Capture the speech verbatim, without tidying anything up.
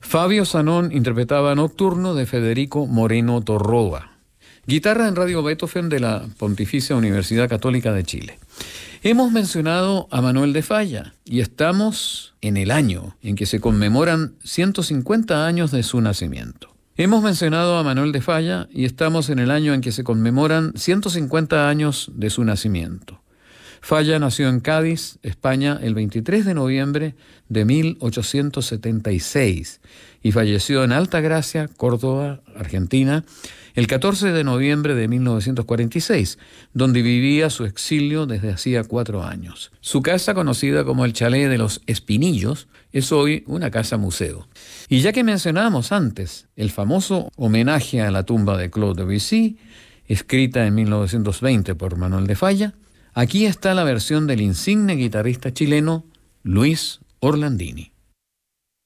Fabio Zanón interpretaba Nocturno de Federico Moreno Torroba. Guitarra en Radio Beethoven de la Pontificia Universidad Católica de Chile. Hemos mencionado a Manuel de Falla y estamos en el año en que se conmemoran ciento cincuenta años de su nacimiento. Hemos mencionado a Manuel de Falla y estamos en el año en que se conmemoran ciento cincuenta años de su nacimiento. Falla nació en Cádiz, España, el veintitrés de noviembre de mil ochocientos setenta y seis y falleció en Altagracia, Córdoba, Argentina, el catorce de noviembre de mil novecientos cuarenta y seis, donde vivía su exilio desde hacía cuatro años. Su casa, conocida como el Chalet de los Espinillos, es hoy una casa museo. Y ya que mencionábamos antes el famoso homenaje a la tumba de Claude Debussy, escrita en mil novecientos veinte por Manuel de Falla, aquí está la versión del insigne guitarrista chileno Luis Orlandini.